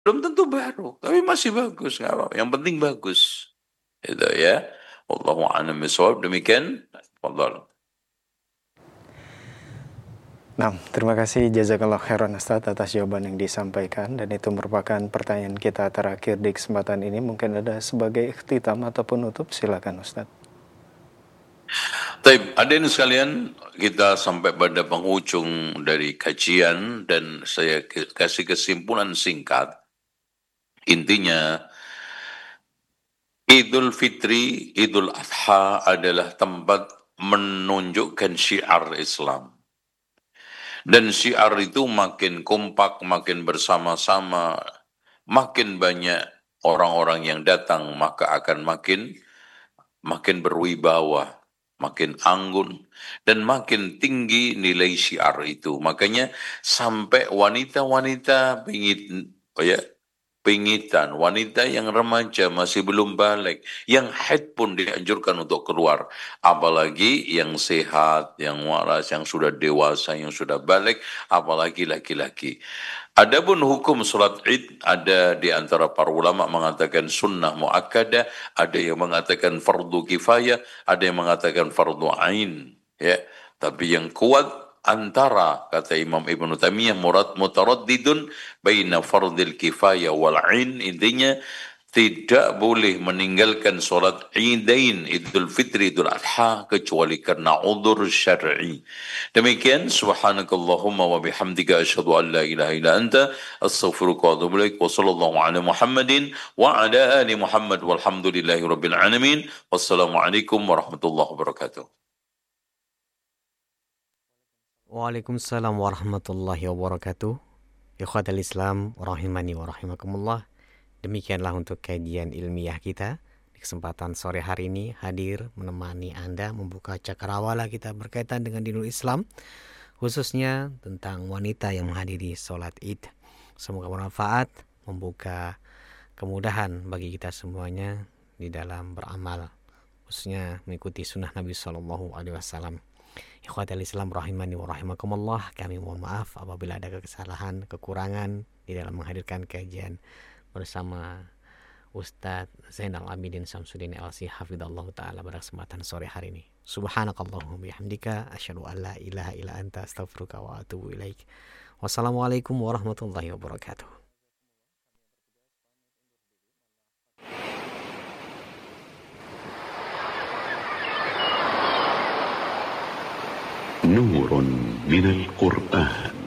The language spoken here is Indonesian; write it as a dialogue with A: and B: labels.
A: Belum tentu baru, tapi masih bagus, nggak apa-apa. Yang penting bagus. Itu ya. Wallahu a'lam bishawab. Demikian. Fadhal.
B: Nah, terima kasih jazakallah khairan Ustaz atas jawaban yang disampaikan, dan itu merupakan pertanyaan kita terakhir di kesempatan ini. Mungkin ada sebagai ikhtitam atau penutup, silakan Ustaz.
A: Baik, hadirin sekalian, kita sampai pada penghujung dari kajian dan saya kasih kesimpulan singkat. Intinya, Idul Fitri, Idul Adha adalah tempat menunjukkan syiar Islam. Dan syiar itu makin kompak, makin bersama-sama, makin banyak orang-orang yang datang, maka akan makin berwibawa, makin anggun, dan makin tinggi nilai syiar itu. Makanya sampai wanita-wanita pingitan, wanita yang remaja masih belum balik, yang haid pun dianjurkan untuk keluar. Apalagi yang sehat, yang waras, yang sudah dewasa, yang sudah balik, apalagi laki-laki. Adapun hukum sholat id, ada di antara para ulama mengatakan sunnah muakkadah, ada yang mengatakan fardu kifayah, ada yang mengatakan fardu ain. Ya, tapi yang kuat antara, kata Imam Ibn Taimiyah, mutaraddidun baina fardil kifayah wal ain. Intinya tidak boleh meninggalkan solat idain, Idul Fitri, Idul Adha, kecuali karena udzur syar'i. Demikian, subhanakallahumma wa bihamdika asyhadu an la ilaha illa anta astaghfiruka wa atubu ilaik wa sallallahu ala Muhammadin wa ala ali Muhammad walhamdulillahi rabbil alamin. Wassalamualaikum warahmatullahi wabarakatuh.
C: Waalaikumsalam warahmatullahi wabarakatuh. Ikhwatal Islam rahimani wa rahimakumullah. Demikianlah untuk kajian ilmiah kita di kesempatan sore hari ini, hadir menemani Anda membuka cakrawala kita berkaitan dengan dinul Islam, khususnya tentang wanita yang menghadiri sholat id. Semoga bermanfaat, membuka kemudahan bagi kita semuanya di dalam beramal, khususnya mengikuti sunnah Nabi SAW. Ikhwatal Islam rahimani wa rahimakumullah, kami mohon maaf apabila ada kesalahan, kekurangan di dalam menghadirkan kajian bersama Ustadz Zainal Abidin Samsudin LC hafidhallah ta'ala pada kesempatan sore hari ini. Subhanakallahumma bihamdika asyhadu an la ilaha illa anta astaghfiruka wa atubu ilaik. Wassalamualaikum warahmatullahi wabarakatuh.
D: نور من القرآن